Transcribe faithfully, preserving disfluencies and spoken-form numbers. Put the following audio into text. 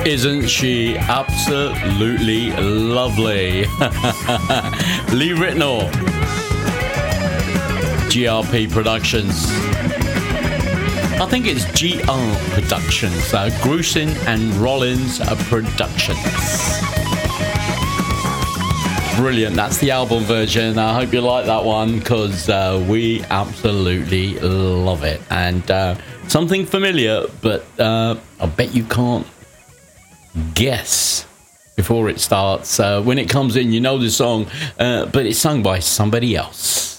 Isn't she absolutely lovely? Lee Ritenour, G R P Productions. I think it's G R Productions, uh, Grusin and Rollins uh, Productions. Brilliant, that's the album version. I hope you like that one, because uh, we absolutely love it. And uh, something familiar, but uh, I bet you can't guess before it starts. Uh, when it comes in, you know the song, uh, but it's sung by somebody else.